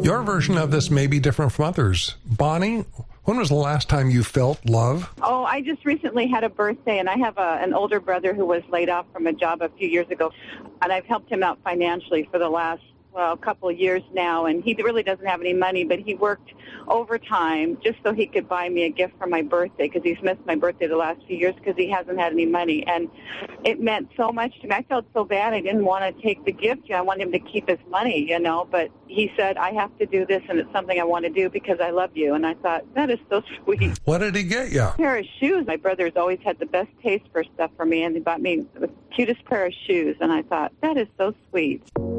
Your version of this may be different from others. Bonnie, when was the last time you felt love? Oh, I just recently had a birthday, and I have an older brother who was laid off from a job a few years ago, and I've helped him out financially for the last a couple of years now, and he really doesn't have any money, but he worked overtime just so he could buy me a gift for my birthday, because he's missed my birthday the last few years because he hasn't had any money, and it meant so much to me. I felt so bad. I didn't want to take the gift. I wanted him to keep his money, but he said, I have to do this, and it's something I want to do because I love you, and I thought, that is so sweet. What did he get you? A pair of shoes. My brother's always had the best taste for stuff for me, and he bought me the cutest pair of shoes, and I thought, that is so sweet.